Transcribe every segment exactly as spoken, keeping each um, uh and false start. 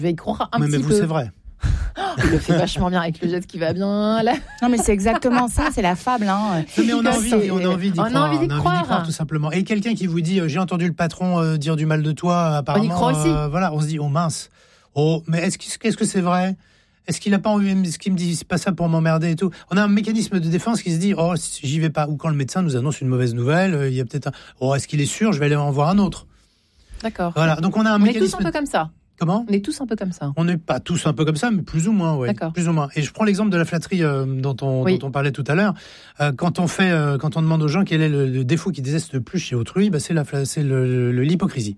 Je vais y croire un mais, petit mais vous, peu. c'est vrai. Il le fait vachement bien avec le geste qui va bien. Là. Non, mais c'est exactement ça, c'est la fable. Hein. Non, mais on a envie, on a envie d'y on croire. a envie d'y on a croire. envie d'y croire, tout simplement. Et quelqu'un qui vous dit, euh, j'ai entendu le patron euh, dire du mal de toi, apparemment. On y croit aussi. Euh, voilà, on se dit, oh mince. Oh, mais est-ce, qu'est-ce que c'est vrai ? Est-ce qu'il n'a pas envie, est-ce qu'il me dit, c'est pas ça pour m'emmerder et tout ? On a un mécanisme de défense qui se dit, oh, j'y vais pas. Ou quand le médecin nous annonce une mauvaise nouvelle, euh, il y a peut-être un, oh, est-ce qu'il est sûr ? Je vais aller en voir un autre. D'accord. Voilà. Donc on a un on mécanisme. est tous un peu comme ça. Comment ? On est tous un peu comme ça. On n'est pas tous un peu comme ça, mais plus ou moins, oui. D'accord. Plus ou moins. Et je prends l'exemple de la flatterie euh, dont, on, oui. dont on parlait tout à l'heure. Euh, quand on fait, euh, quand on demande aux gens quel est le, le défaut qu'ils détestent le plus chez autrui, bah, c'est, la, c'est le, le, l'hypocrisie.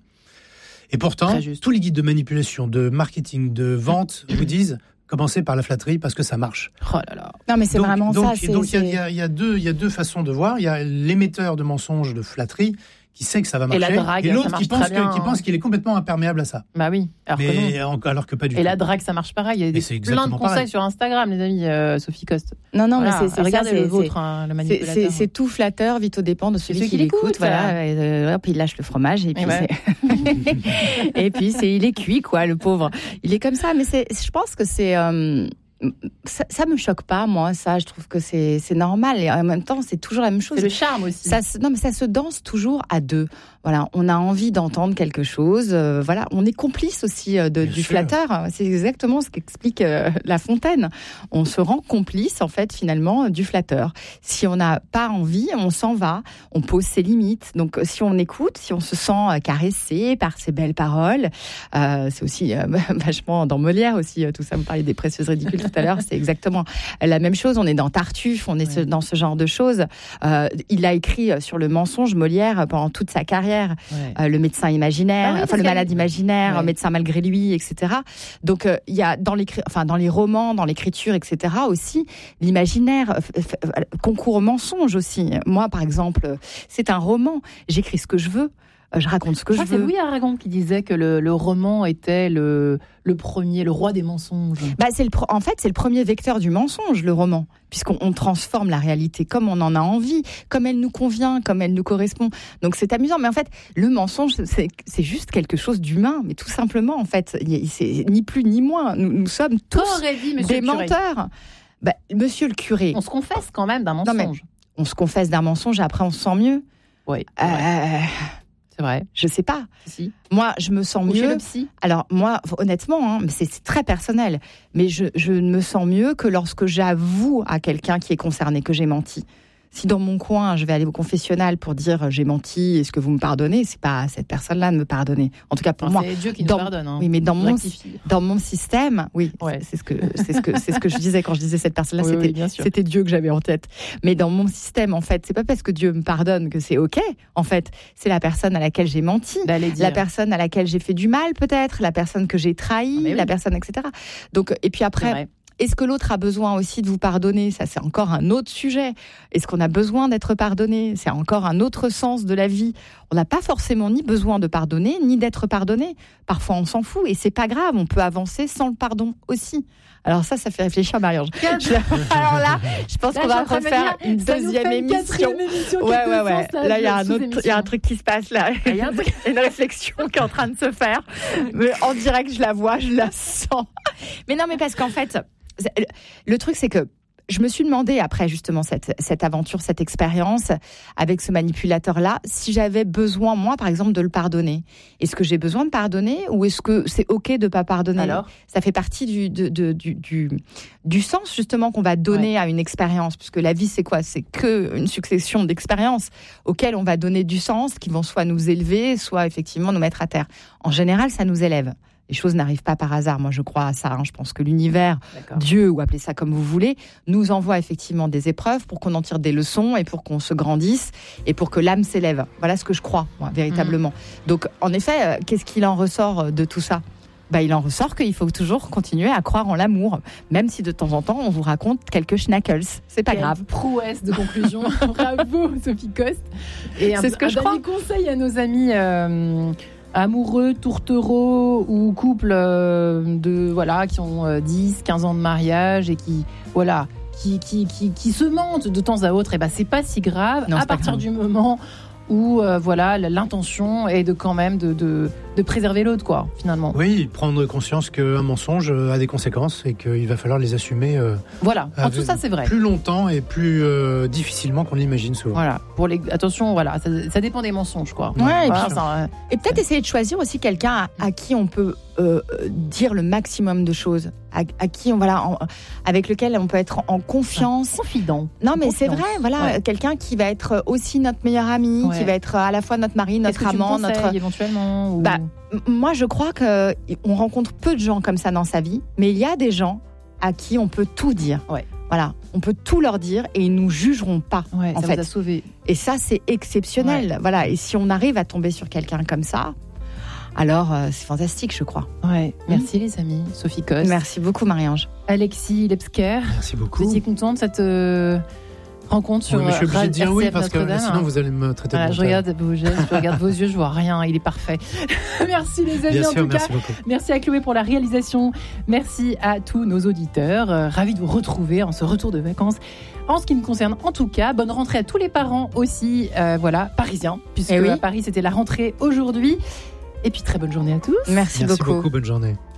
Et pourtant, tous les guides de manipulation, de marketing, de vente vous disent commencez par la flatterie parce que ça marche. Oh là là. Non, mais c'est donc, vraiment donc, ça. C'est, donc il c'est... y, y, y, a deux, il y a deux façons de voir. Il y a l'émetteur de mensonges, de flatterie, qui sait que ça va marcher, et, la drague, et l'autre ça qui pense, bien, que, qui pense qu'il est complètement imperméable à ça. Bah oui, alors mais, que non. Alors que pas du et tout. Et la drague, ça marche pareil. Il y a des, plein de conseils pareil. sur Instagram, les amis, euh, Sophie Coste. Non, non, voilà, mais c'est, c'est regardez ça, le c'est, vôtre, hein, le manipulateur. C'est, c'est, c'est tout flatteur, vite au dépend de celui qui, qui l'écoute. l'écoute voilà, et, euh, hop, il lâche le fromage et puis, ouais. c'est... et puis c'est, il est cuit, quoi, le pauvre. Il est comme ça, mais c'est, je pense que c'est... Euh... Ça, ça me choque pas, moi, ça. Je trouve que c'est, c'est normal. Et en même temps, c'est toujours la même chose. C'est le charme aussi. Ça, non, mais ça se danse toujours à deux. Voilà, on a envie d'entendre quelque chose. Euh, voilà, on est complice aussi euh, de, du sûr. flatteur. C'est exactement ce qu'explique euh, La Fontaine. On se rend complice, en fait, finalement, du flatteur. Si on n'a pas envie, on s'en va. On pose ses limites. Donc, si on écoute, si on se sent caressé par ces belles paroles, euh, c'est aussi euh, vachement dans Molière aussi. Tout ça, vous parlez des précieuses ridicules tout à l'heure. C'est exactement la même chose. On est dans Tartuffe, on est ouais. dans ce genre de choses. Euh, il a écrit sur le mensonge, Molière, pendant toute sa carrière. Ouais. Euh, le médecin imaginaire, ah oui, enfin le malade a... imaginaire, ouais. médecin malgré lui, et cetera. Donc il euh, y a dans les, enfin dans les romans, dans l'écriture, et cetera aussi l'imaginaire f- f- concourt au mensonge aussi. Moi, par exemple, c'est un roman. J'écris ce que je veux. Je raconte ce que je, je veux. C'est Louis Aragon qui disait que le, le roman était le, le premier, le roi des mensonges. Bah c'est le, en fait, c'est le premier vecteur du mensonge, le roman, puisqu'on on transforme la réalité comme on en a envie, comme elle nous convient, comme elle nous correspond. Donc c'est amusant, mais en fait, le mensonge, c'est, c'est juste quelque chose d'humain, mais tout simplement, en fait, c'est ni plus ni moins. Nous, nous sommes tous dit, des menteurs. Bah, monsieur le curé. On se confesse quand même d'un mensonge. Non, on se confesse d'un mensonge, et après on se sent mieux. Oui. Euh, C'est vrai. Je sais pas. Si. Moi, je me sens Ou mieux. Chez le psy. Alors, moi, honnêtement, hein, c'est, c'est très personnel, mais je, je me sens mieux que lorsque j'avoue à quelqu'un qui est concerné que j'ai menti. Si dans mon coin, je vais aller au confessionnal pour dire j'ai menti, est-ce que vous me pardonnez ? C'est pas à cette personne-là de me pardonner. En tout cas pour non, moi. C'est Dieu qui dans, nous pardonne. Hein. Oui, mais dans mon dans mon système, oui, ouais. c'est ce que c'est ce que c'est ce que je disais quand je disais cette personne-là, oui, c'était oui, bien sûr. c'était Dieu que j'avais en tête. Mais dans mon système, en fait, c'est pas parce que Dieu me pardonne que c'est ok. En fait, c'est la personne à laquelle j'ai menti, la personne à laquelle j'ai fait du mal, peut-être, la personne que j'ai trahi, ah, oui. la personne, et cetera. Donc, et puis après. Est-ce que l'autre a besoin aussi de vous pardonner ? Ça, c'est encore un autre sujet. Est-ce qu'on a besoin d'être pardonné ? C'est encore un autre sens de la vie. On n'a pas forcément ni besoin de pardonner, ni d'être pardonné. Parfois, on s'en fout et c'est pas grave. On peut avancer sans le pardon aussi. Alors ça, ça fait réfléchir Marie-Ange. Alors là, je pense là, qu'on va refaire une deuxième une émission. émission. Ouais, ouais, ouais. Sens, là, là, il y a un autre, il y a un truc qui se passe là. Il y a un truc, une réflexion qui est en train de se faire. Mais en direct, je la vois, je la sens. Mais non, mais parce qu'en fait, le truc, c'est que je me suis demandé, après justement cette, cette aventure, cette expérience avec ce manipulateur-là, si j'avais besoin, moi, par exemple, de le pardonner. Est-ce que j'ai besoin de pardonner ou est-ce que c'est OK de ne pas pardonner ? Alors ? Ça fait partie du, de, de, du, du, du sens, justement, qu'on va donner ouais. à une expérience. Puisque la vie, c'est quoi ? C'est qu'une succession d'expériences auxquelles on va donner du sens, qui vont soit nous élever, soit effectivement nous mettre à terre. En général, ça nous élève. Les choses n'arrivent pas par hasard, moi je crois à ça. Hein. Je pense que l'univers, D'accord. Dieu, ou appelez ça comme vous voulez, nous envoie effectivement des épreuves pour qu'on en tire des leçons et pour qu'on se grandisse et pour que l'âme s'élève. Voilà ce que je crois, moi, véritablement. Mmh. Donc, en effet, qu'est-ce qu'il en ressort de tout ça ? Bah, il en ressort qu'il faut toujours continuer à croire en l'amour, même si de temps en temps on vous raconte quelques schnackles. C'est pas Quelle grave. Prouesse de conclusion. Bravo, Sophie Coste. Et un, C'est ce que un je crois. conseil à nos amis. Euh... amoureux, tourtereaux ou couples euh, de voilà qui ont euh, dix, quinze ans de mariage et qui voilà qui qui qui, qui se mentent de temps à autre, et ben c'est pas si grave non, à partir grave. du moment où euh, voilà l'intention est de quand même de, de de préserver l'autre, quoi, finalement. Oui, prendre conscience qu'un mensonge a des conséquences et qu'il va falloir les assumer. Euh, voilà, en tout ça, c'est vrai. Plus longtemps et plus euh, difficilement qu'on l'imagine souvent. Voilà, pour les... attention, voilà, ça, ça dépend des mensonges, quoi. Ouais, voilà, et, puis, ça, et peut-être essayer de choisir aussi quelqu'un à, à qui on peut euh, dire le maximum de choses, à, à qui on voilà, en, avec lequel on peut être en confiance, un confident. Non, mais confidence. c'est vrai, voilà, ouais. quelqu'un qui va être aussi notre meilleur ami, ouais. qui va être à la fois notre mari, notre Est-ce que amant, tu me conseilles, notre éventuellement. Ou... Bah, moi, je crois que on rencontre peu de gens comme ça dans sa vie, mais il y a des gens à qui on peut tout dire. Ouais. Voilà, on peut tout leur dire et ils nous jugeront pas. Ouais, en ça fait. vous a sauvé. Et ça, c'est exceptionnel. Ouais. Voilà, et si on arrive à tomber sur quelqu'un comme ça, alors euh, c'est fantastique, je crois. Ouais. Merci mmh. les amis, Sophie Coste. Merci beaucoup, Marie-Ange. Alexis Lepsker. Merci beaucoup. Vous étiez contente de cette euh, rencontre sur oui, mais je suis obligée de dire oui parce que Notre-Dame. Sinon vous allez me traiter voilà, de je regarde, vos, je, je regarde vos yeux, je vois rien, il est parfait. Merci les amis. Bien en sûr, tout merci cas. beaucoup. Merci à Chloé pour la réalisation. Merci à tous nos auditeurs. Euh, ravis de vous retrouver en ce retour de vacances. En ce qui me concerne, en tout cas, bonne rentrée à tous les parents aussi, euh, voilà, parisiens, puisque oui. à Paris c'était la rentrée aujourd'hui. Et puis très bonne journée à tous. Merci, merci beaucoup. beaucoup, bonne journée.